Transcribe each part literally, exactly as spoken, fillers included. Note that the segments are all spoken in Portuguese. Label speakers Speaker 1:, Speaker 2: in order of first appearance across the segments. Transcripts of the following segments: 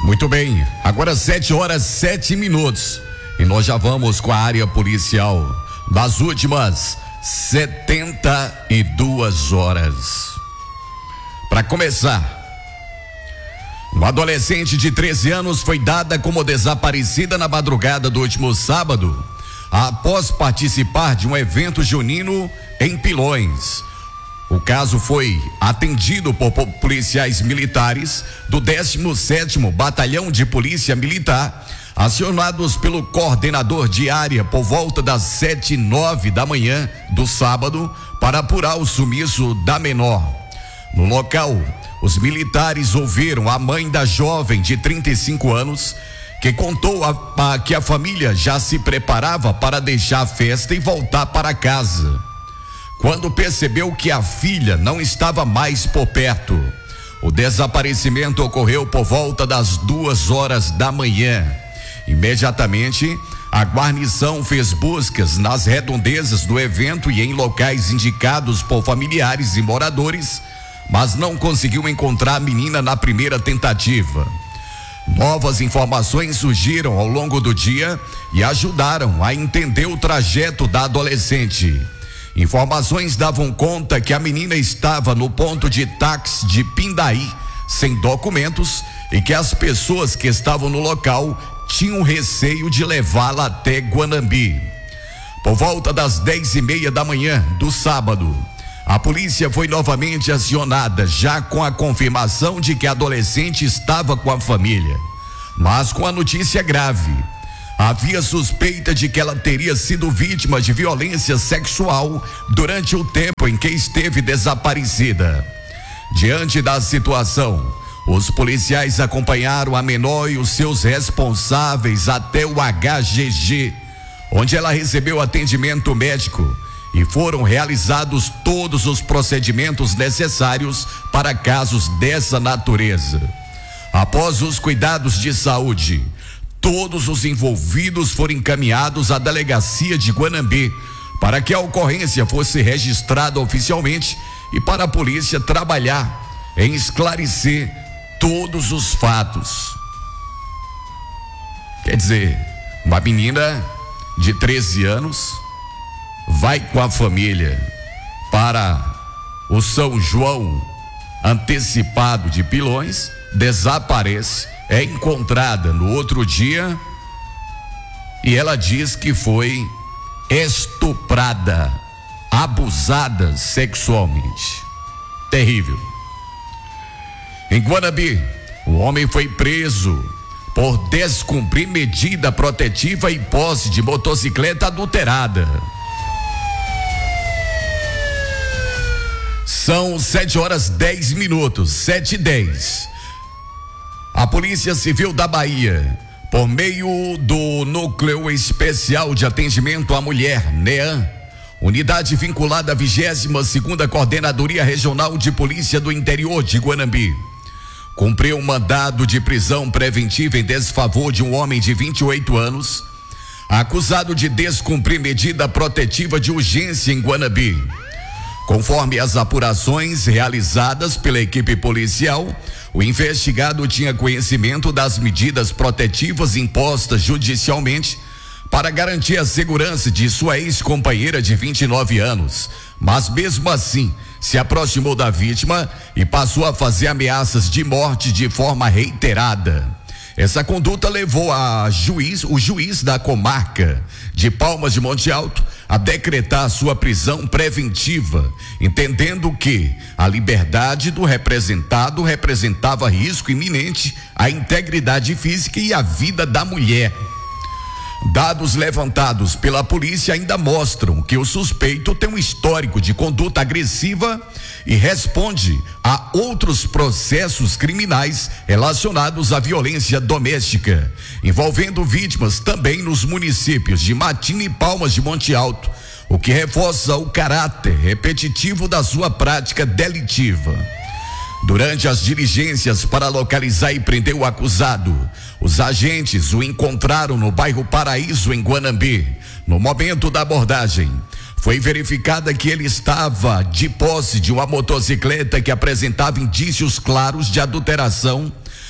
Speaker 1: Muito bem, agora sete horas, sete minutos. E nós já vamos com a área policial das últimas setenta e duas horas. Para começar, uma adolescente de treze anos foi dada como desaparecida na madrugada do último sábado, após participar de um evento junino em Pilões. O caso foi atendido por policiais militares do décimo sétimo Batalhão de Polícia Militar, acionados pelo coordenador de área por volta das sete e nove da manhã do sábado para apurar o sumiço da menor. No local, os militares ouviram a mãe da jovem de trinta e cinco anos, que contou a, a, que a família já se preparava para deixar a festa e voltar para casa. Quando percebeu que a filha não estava mais por perto, o desaparecimento ocorreu por volta das duas horas da manhã. Imediatamente, a guarnição fez buscas nas redondezas do evento e em locais indicados por familiares e moradores, mas não conseguiu encontrar a menina na primeira tentativa. Novas informações surgiram ao longo do dia e ajudaram a entender o trajeto da adolescente. Informações davam conta que a menina estava no ponto de táxi de Pindaí, sem documentos, e que as pessoas que estavam no local tinham receio de levá-la até Guanambi. Por volta das dez e meia da manhã do sábado, a polícia foi novamente acionada, já com a confirmação de que a adolescente estava com a família, mas com a notícia grave. Havia suspeita de que ela teria sido vítima de violência sexual durante o tempo em que esteve desaparecida. Diante da situação, os policiais acompanharam a menor e os seus responsáveis até o H G G, onde ela recebeu atendimento médico e foram realizados todos os procedimentos necessários para casos dessa natureza. Após os cuidados de saúde, todos os envolvidos foram encaminhados à delegacia de Guanambi para que a ocorrência fosse registrada oficialmente e para a polícia trabalhar em esclarecer todos os fatos. Quer dizer, uma menina de treze anos vai com a família para o São João antecipado de Pilões, desaparece, é encontrada no outro dia e ela diz que foi estuprada, abusada sexualmente. Terrível. Em Guanambi, o homem foi preso por descumprir medida protetiva e posse de motocicleta adulterada. São sete horas dez minutos, sete e dez. A Polícia Civil da Bahia, por meio do Núcleo Especial de Atendimento à Mulher, NEAM, unidade vinculada à vigésima segunda Coordenadoria Regional de Polícia do Interior de Guanambi, cumpriu um mandado de prisão preventiva em desfavor de um homem de vinte e oito anos, acusado de descumprir medida protetiva de urgência em Guanambi. Conforme as apurações realizadas pela equipe policial, o investigado tinha conhecimento das medidas protetivas impostas judicialmente para garantir a segurança de sua ex-companheira de vinte e nove anos, mas mesmo assim se aproximou da vítima e passou a fazer ameaças de morte de forma reiterada. Essa conduta levou a juiz, o juiz da comarca de Palmas de Monte Alto a decretar sua prisão preventiva, entendendo que a liberdade do representado representava risco iminente à integridade física e à vida da mulher. Dados levantados pela polícia ainda mostram que o suspeito tem um histórico de conduta agressiva e responde a outros processos criminais relacionados à violência doméstica, envolvendo vítimas também nos municípios de Matina e Palmas de Monte Alto, o que reforça o caráter repetitivo da sua prática delitiva. Durante as diligências para localizar e prender o acusado, os agentes o encontraram no bairro Paraíso, em Guanambi. No momento da abordagem, foi verificada que ele estava de posse de uma motocicleta que apresentava indícios claros de adulteração,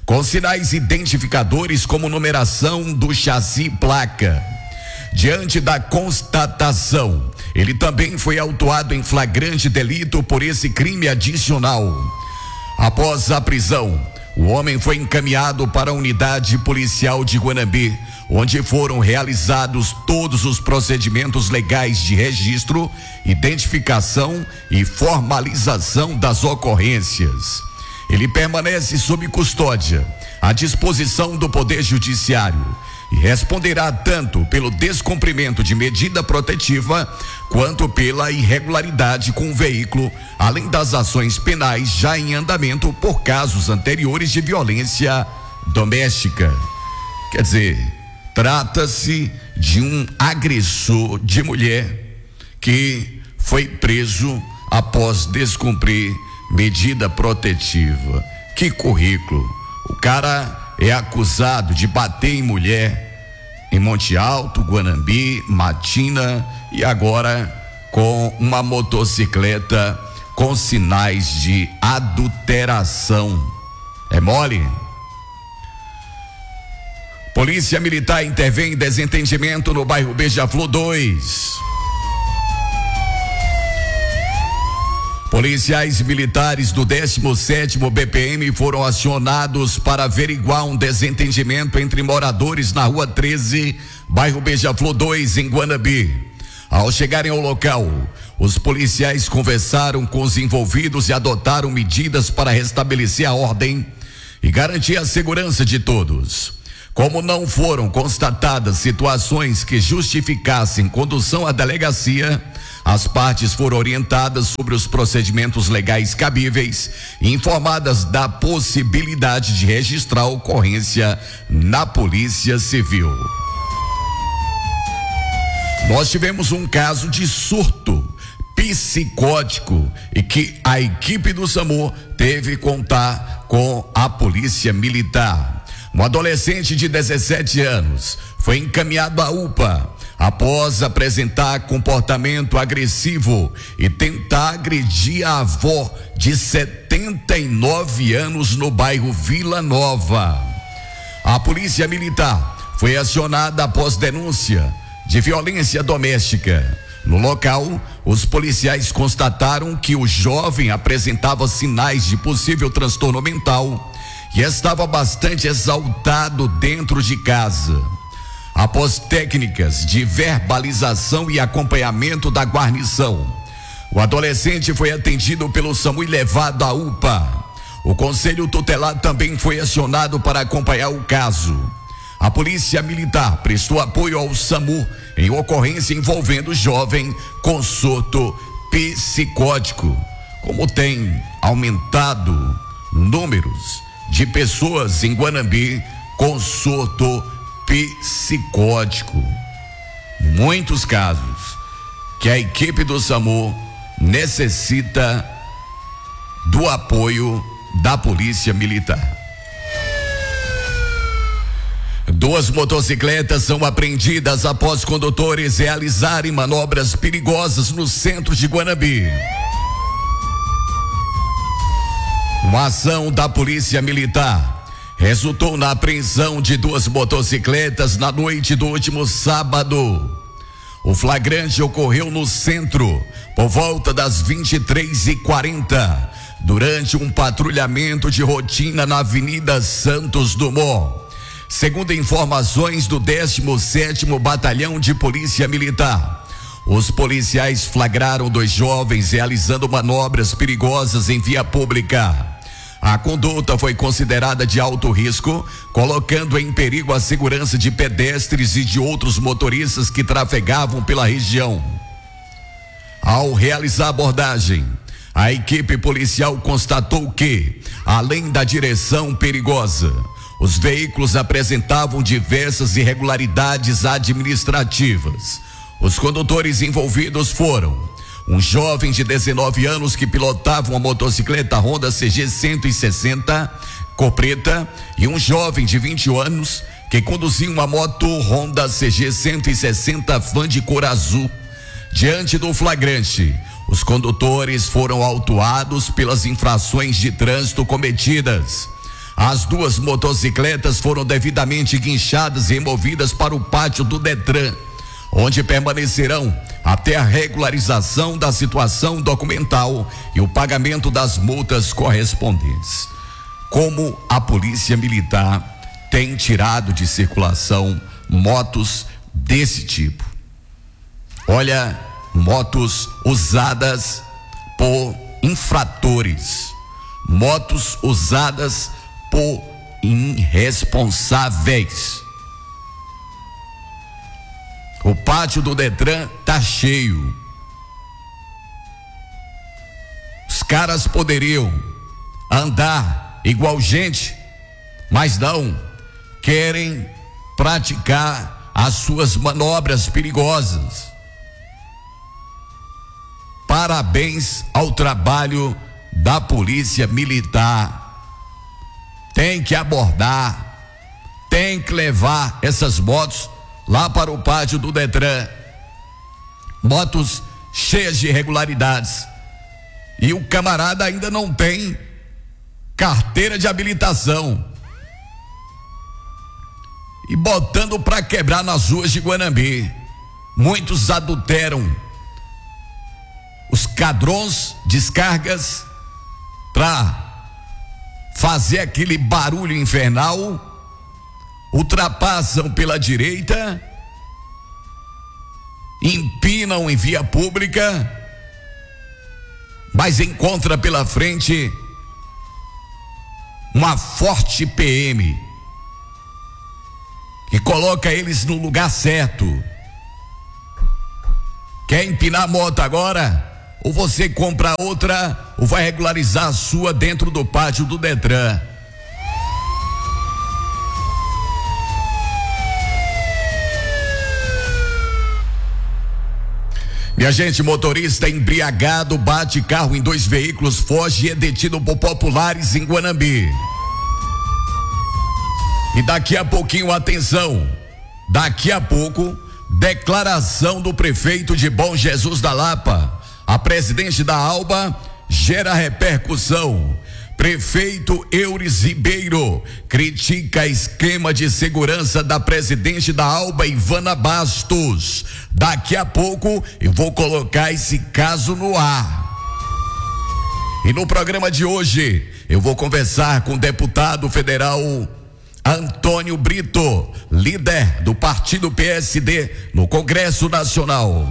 Speaker 1: com sinais identificadores como numeração do chassi e placa. Diante da constatação, ele também foi autuado em flagrante delito por esse crime adicional. Após a prisão, o homem foi encaminhado para a unidade policial de Guanambi, onde foram realizados todos os procedimentos legais de registro, identificação e formalização das ocorrências. Ele permanece sob custódia, à disposição do Poder Judiciário, e responderá tanto pelo descumprimento de medida protetiva quanto pela irregularidade com o veículo, além das ações penais já em andamento por casos anteriores de violência doméstica. Quer dizer, trata-se de um agressor de mulher que foi preso após descumprir medida protetiva. Que currículo! O cara é acusado de bater em mulher em Monte Alto, Guanambi, Matina e agora com uma motocicleta com sinais de adulteração. É mole? Polícia Militar intervém em desentendimento no bairro Beija-Flor dois. Policiais militares do décimo sétimo B P M foram acionados para averiguar um desentendimento entre moradores na rua treze, bairro Beija-Flor dois, em Guanambi. Ao chegarem ao local, os policiais conversaram com os envolvidos e adotaram medidas para restabelecer a ordem e garantir a segurança de todos. Como não foram constatadas situações que justificassem condução à delegacia, as partes foram orientadas sobre os procedimentos legais cabíveis e informadas da possibilidade de registrar a ocorrência na Polícia Civil. Nós tivemos um caso de surto psicótico e que a equipe do SAMU teve que contar com a Polícia Militar. Um adolescente de dezessete anos foi encaminhado à U P A após apresentar comportamento agressivo e tentar agredir a avó de setenta e nove anos no bairro Vila Nova. A Polícia Militar foi acionada após denúncia de violência doméstica. No local, os policiais constataram que o jovem apresentava sinais de possível transtorno mental e estava bastante exaltado dentro de casa. Após técnicas de verbalização e acompanhamento da guarnição, o adolescente foi atendido pelo SAMU e levado à U P A. O Conselho Tutelar também foi acionado para acompanhar o caso. A Polícia Militar prestou apoio ao SAMU em ocorrência envolvendo o jovem com surto psicótico. Como tem aumentado números de pessoas em Guanambi com surto psicótico. Muitos casos que a equipe do SAMU necessita do apoio da Polícia Militar. Duas motocicletas são apreendidas após condutores realizarem manobras perigosas no centro de Guanambi. Uma ação da Polícia Militar resultou na apreensão de duas motocicletas na noite do último sábado. O flagrante ocorreu no centro por volta das vinte e três e quarenta, durante um patrulhamento de rotina na Avenida Santos Dumont. Segundo informações do décimo sétimo Batalhão de Polícia Militar, os policiais flagraram dois jovens realizando manobras perigosas em via pública. A conduta foi considerada de alto risco, colocando em perigo a segurança de pedestres e de outros motoristas que trafegavam pela região. Ao realizar a abordagem, a equipe policial constatou que, além da direção perigosa, os veículos apresentavam diversas irregularidades administrativas. Os condutores envolvidos foram um jovem de dezenove anos que pilotava uma motocicleta Honda C G cento e sessenta cor preta e um jovem de vinte anos que conduzia uma moto Honda C G cento e sessenta Van de cor azul. Diante do flagrante, os condutores foram autuados pelas infrações de trânsito cometidas. As duas motocicletas foram devidamente guinchadas e removidas para o pátio do Detran, onde permanecerão até a regularização da situação documental e o pagamento das multas correspondentes. Como a Polícia Militar tem tirado de circulação motos desse tipo? Olha, motos usadas por infratores, motos usadas por irresponsáveis. O pátio do Detran tá cheio. Os caras poderiam andar igual gente, mas não, querem praticar as suas manobras perigosas. Parabéns ao trabalho da Polícia Militar. Tem que abordar, tem que levar essas motos lá para o pátio do Detran. Motos cheias de irregularidades. E o camarada ainda não tem carteira de habilitação. E botando para quebrar nas ruas de Guanambi. Muitos adulteram os cadrões, descargas, para fazer aquele barulho infernal. Ultrapassam pela direita, empinam em via pública, mas encontra pela frente uma forte P M que coloca eles no lugar certo. Quer empinar a moto agora? Ou você compra outra, ou vai regularizar a sua dentro do pátio do Detran. Minha gente, motorista embriagado bate carro em dois veículos, foge e é detido por populares em Guanambi. E daqui a pouquinho, atenção, daqui a pouco, declaração do prefeito de Bom Jesus da Lapa. A presidente da Alba gera repercussão. Prefeito Euris Ribeiro critica esquema de segurança da presidente da Alba, Ivana Bastos. Daqui a pouco eu vou colocar esse caso no ar. E no programa de hoje eu vou conversar com o deputado federal Antônio Brito, líder do partido P S D no Congresso Nacional.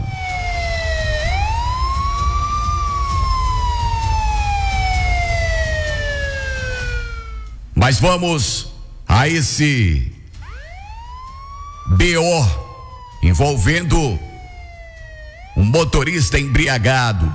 Speaker 1: Mas vamos a esse B O envolvendo um motorista embriagado.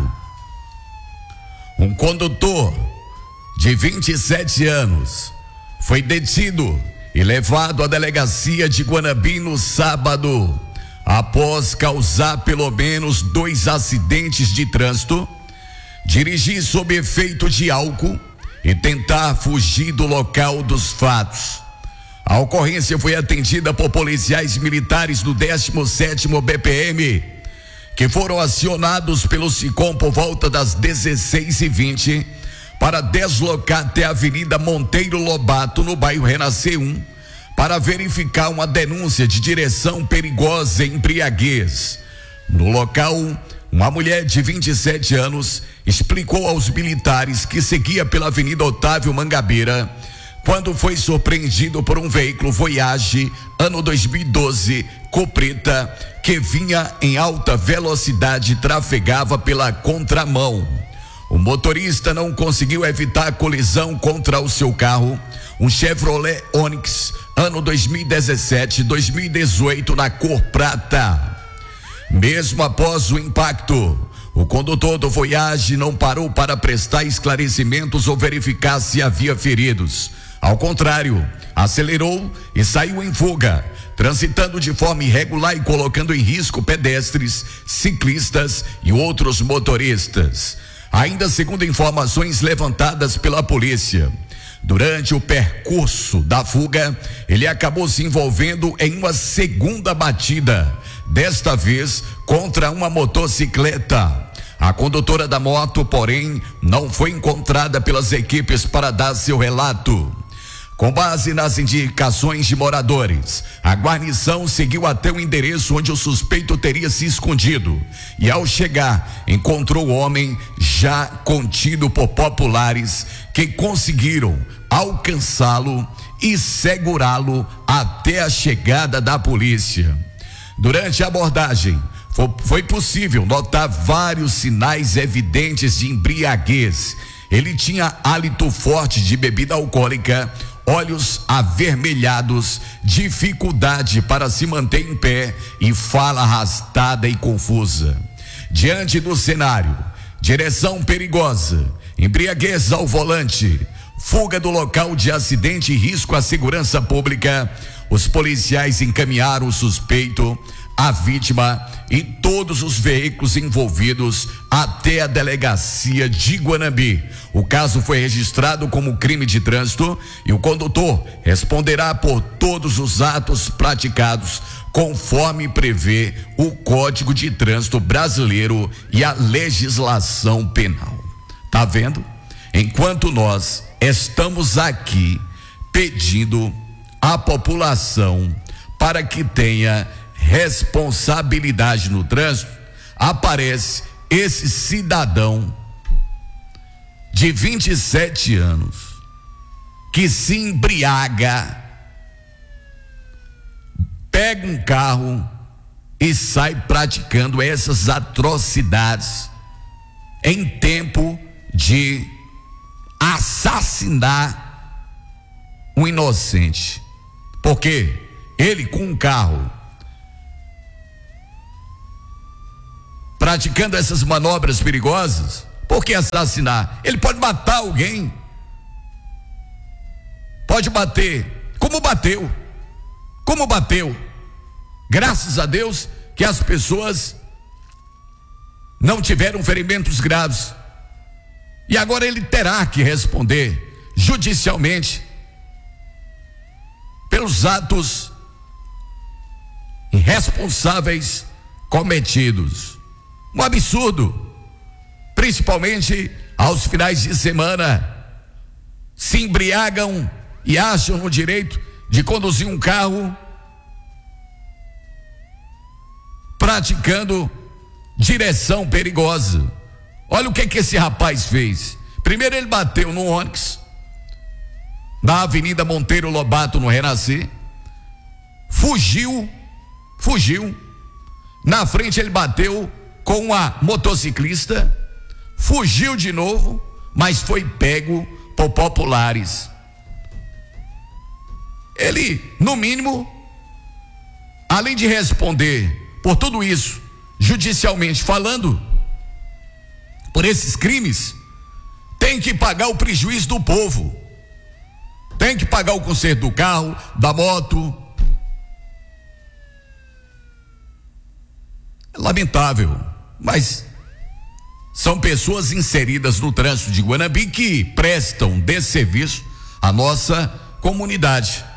Speaker 1: Um condutor de vinte e sete anos foi detido e levado à delegacia de Guanambi no sábado, após causar pelo menos dois acidentes de trânsito, dirigir sob efeito de álcool e tentar fugir do local dos fatos. A ocorrência foi atendida por policiais militares do décimo sétimo B P M, que foram acionados pelo SICOM por volta das dezesseis e vinte para deslocar até a Avenida Monteiro Lobato, no bairro Renascer um, para verificar uma denúncia de direção perigosa e embriaguez. No local, uma mulher de vinte e sete anos explicou aos militares que seguia pela Avenida Otávio Mangabeira quando foi surpreendido por um veículo Voyage ano dois mil e doze, cor preta, que vinha em alta velocidade e trafegava pela contramão. O motorista não conseguiu evitar a colisão contra o seu carro, um Chevrolet Onix ano dois mil e dezessete, dois mil e dezoito, na cor prata. Mesmo após o impacto, o condutor do Voyage não parou para prestar esclarecimentos ou verificar se havia feridos. Ao contrário, acelerou e saiu em fuga, transitando de forma irregular e colocando em risco pedestres, ciclistas e outros motoristas. Ainda segundo informações levantadas pela polícia, durante o percurso da fuga, ele acabou se envolvendo em uma segunda batida, desta vez contra uma motocicleta. A condutora da moto, porém, não foi encontrada pelas equipes para dar seu relato. Com base nas indicações de moradores, a guarnição seguiu até o endereço onde o suspeito teria se escondido e, ao chegar, encontrou o homem já contido por populares que conseguiram alcançá-lo e segurá-lo até a chegada da polícia. Durante a abordagem, foi possível notar vários sinais evidentes de embriaguez. Ele tinha hálito forte de bebida alcoólica, olhos avermelhados, dificuldade para se manter em pé e fala arrastada e confusa. Diante do cenário, direção perigosa, embriaguez ao volante, fuga do local de acidente e risco à segurança pública, os policiais encaminharam o suspeito, a vítima e todos os veículos envolvidos até a delegacia de Guanambi. O caso foi registrado como crime de trânsito e o condutor responderá por todos os atos praticados conforme prevê o Código de Trânsito Brasileiro e a legislação penal. Tá vendo? Enquanto nós estamos aqui pedindo à população para que tenha responsabilidade no trânsito, aparece esse cidadão de vinte e sete anos que se embriaga, pega um carro e sai praticando essas atrocidades em tempo de assassinar um inocente. Porque ele, com um carro, praticando essas manobras perigosas, por que assassinar? Ele pode matar alguém, pode bater, como bateu, como bateu. Graças a Deus que as pessoas não tiveram ferimentos graves. E agora ele terá que responder judicialmente pelos atos irresponsáveis cometidos. Um absurdo, principalmente aos finais de semana, se embriagam e acham no direito de conduzir um carro praticando direção perigosa. Olha o que que esse rapaz fez. Primeiro ele bateu no Onix, na Avenida Monteiro Lobato, no Renascer, fugiu, fugiu, na frente ele bateu com a motociclista, fugiu de novo, mas foi pego por populares. Ele, no mínimo, além de responder por tudo isso, judicialmente falando, por esses crimes, tem que pagar o prejuízo do povo, tem que pagar o conserto do carro, da moto. É lamentável, mas são pessoas inseridas no trânsito de Guanambi que prestam desserviço à nossa comunidade.